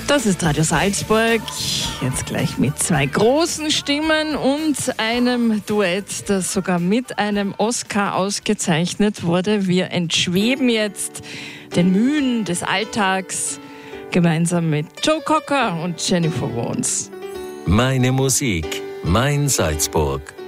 Das ist Radio Salzburg, jetzt gleich mit 2 großen Stimmen und einem Duett, das sogar mit einem Oscar ausgezeichnet wurde. Wir entschweben jetzt den Mühen des Alltags gemeinsam mit Joe Cocker und Jennifer Warnes. Meine Musik, mein Salzburg.